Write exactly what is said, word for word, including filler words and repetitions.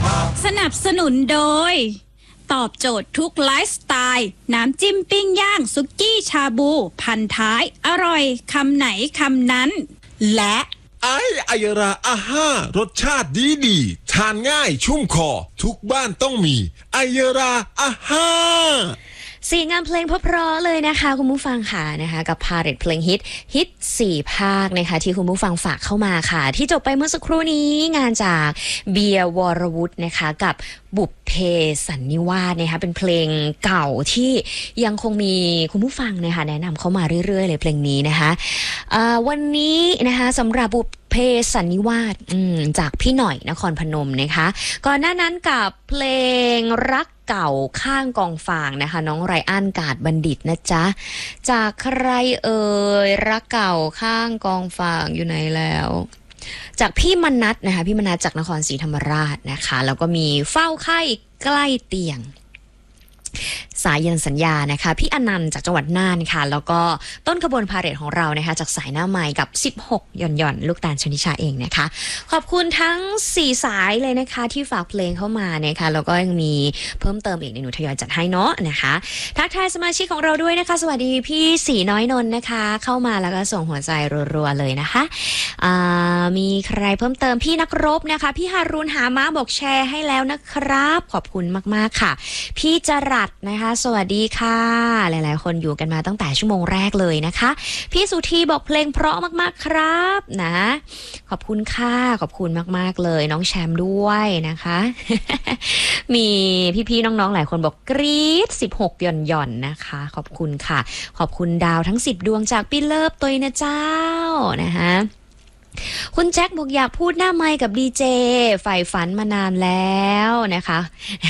สนับสนุนโดยตอบโจทย์ทุกไลฟ์สไตล์น้ำจิ้มปิ้งย่างซุกี้ชาบูพันท้ายอร่อยคำไหนคำนั้นและไอไอยราอาห้ารสชาติดีดีทานง่ายชุ่มคอทุกบ้านต้องมีไอยราอาห้าสี่งานเพลงเพราะๆเลยนะคะคุณผู้ฟังค่ะนะคะกับพาเรตเพลงฮิตฮิตสี่ภาคนะคะที่คุณผู้ฟังฝากเข้ามาค่ะที่จบไปเมื่อสักครู่นี้งานจากเบียร์วรวุฒินะคะกับบุพเพสันนิวาสนะคะเป็นเพลงเก่าที่ยังคงมีคุณผู้ฟังนะคะแนะนำเข้ามาเรื่อยๆเลยเพลงนี้นะคะวันนี้นะคะสำหรับบุพเพสันนิวาสจากพี่หน่อยนครพนมนะคะก่อนหน้านั้นกับเพลงรักเก่าข้างกองฟางนะคะน้องไรอันกาดบัณฑิตนะจ๊ะจากใครเอ่ยรักเก่าข้างกองฟางอยู่ไหนแล้วจากพี่มนัสนะคะพี่มนัสจากนครศรีธรรมราชนะคะแล้วก็มีเฝ้าไข้ใกล้เตียงสายยันสัญญานะคะพี่อนันต์จากจังหวัดน่านค่ะแล้วก็ต้นขบวนพาเหรดของเรานะคะจากสายหน้าไมค์กับสิบหกหย่อนหย่อนลูกตาลชนิชาเองนะคะขอบคุณทั้งสี่สายเลยนะคะที่ฝากเพลงเข้ามานะคะแล้วก็ยังมีเพิ่มเติมอีกในหนูทยอยจัดให้เนาะนะคะทักทายสมาชิกของเราด้วยนะคะสวัสดีพี่สีน้อยนนท์นะคะเข้ามาแล้วก็ส่งหัวใจรัวๆเลยนะคะมีใครเพิ่มเติมพี่นักรบนะคะพี่ฮารุนหาม้าบอกแชร์ให้แล้วนะครับขอบคุณมากๆค่ะพี่จรัสนะคะสวัสดีค่ะหลายๆคนอยู่กันมาตั้งแต่ชั่วโมงแรกเลยนะคะพี่สุธีบอกเพลงเพราะมากๆครับนะขอบคุณค่ะขอบคุณมากๆเลยน้องแชมป์ด้วยนะคะ มีพี่ๆน้องๆหลายคนบอกกรี๊ดสิบหกหย่อนๆนะคะขอบคุณค่ะขอบคุณดาวทั้งสิบดวงจากพี่เลิฟตัวนะเจ้านะคะคุณแจ็คบอกอยากพูดหน้าไมค์กับดีเจใฝ่ฝันมานานแล้วนะคะ